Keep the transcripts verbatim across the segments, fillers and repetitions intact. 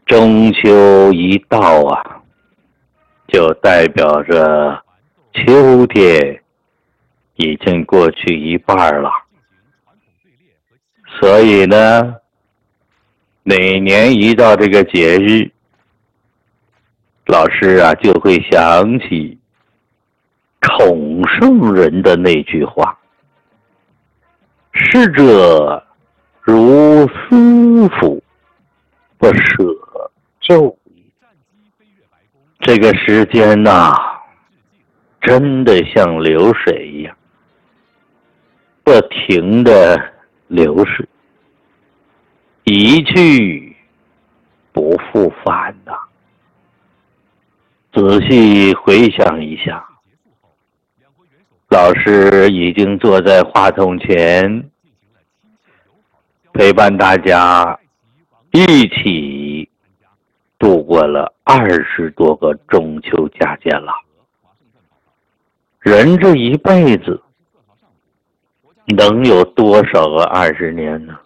中秋一到啊，就代表着秋天已经过去一半了。所以呢，每年一到这个节日，老师啊就会想起孔圣人的那句话：逝者如斯夫，不舍昼也。这个时间呐、啊，真的像流水一样，不停的流逝，一去不复返呐、啊。仔细回想一下，老师已经坐在话筒前，陪伴大家一起度过了二十多个中秋佳节了。人这一辈子能有多少个二十年呢？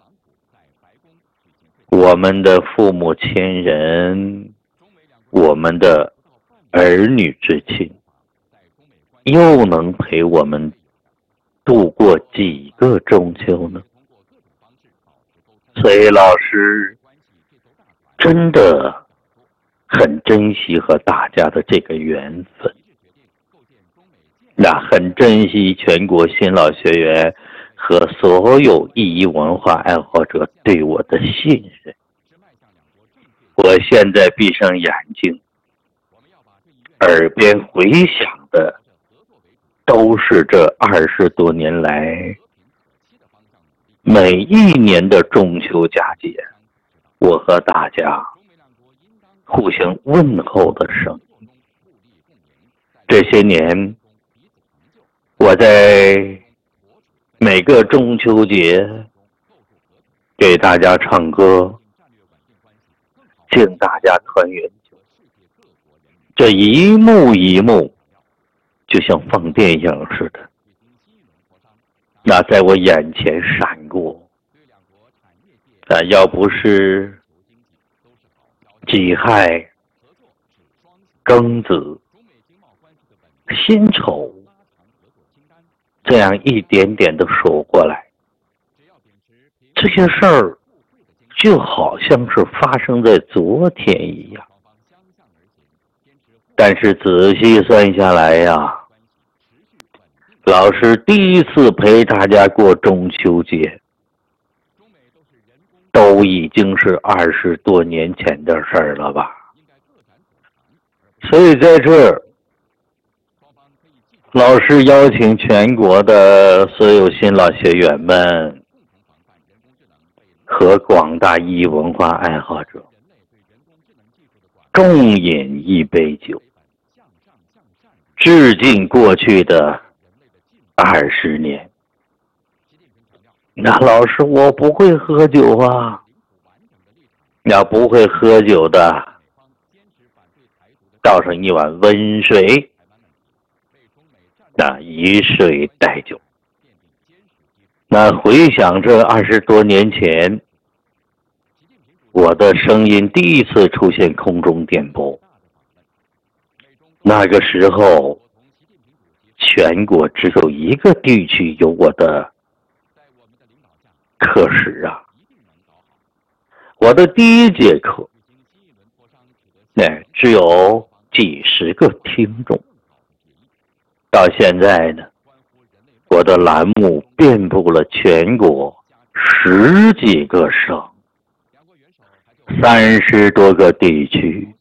我们的父母亲人，我们的儿女之情，又能陪我们度过几个中秋呢？所以老师真的很珍惜和大家的这个缘分，那很珍惜全国新老学员和所有艺仪文化爱好者对我的信任。我现在闭上眼睛，耳边回响的都是这二十多年来每一年的中秋佳节，我和大家互相问候的声音。这些年，我在每个中秋节给大家唱歌，敬大家团圆酒，这一幕一幕就像放电影似的，那在我眼前闪过。啊，要不是己亥、庚子、辛丑这样一点点的数过来，这些事儿就好像是发生在昨天一样。但是仔细算下来呀，老师第一次陪大家过中秋节，都已经是二十多年前的事儿了吧。所以在这儿，老师邀请全国的所有新老学员们和广大艺仪文化爱好者共饮一杯酒，致敬过去的二十年。那老师，我不会喝酒啊。那不会喝酒的，倒上一碗温水，那以水代酒。那回想这二十多年前，我的声音第一次出现空中电波，那个时候全国只有一个地区有我的课时啊。我的第一节课，那只有几十个听众。到现在呢，我的栏目遍布了全国十几个省，三十多个地区。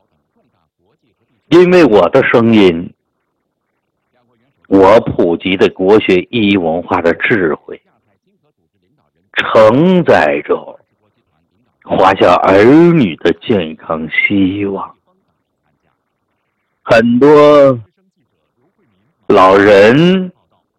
因为我的声音，我普及的国学艺仪文化的智慧，承载着华夏儿女的健康希望。很多老人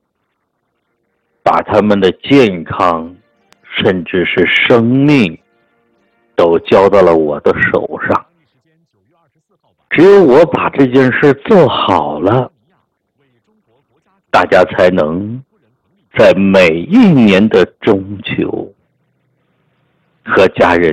把他们的健康甚至是生命都交到了我的手上，只有我把这件事做好了，大家才能在每一年的中秋和家人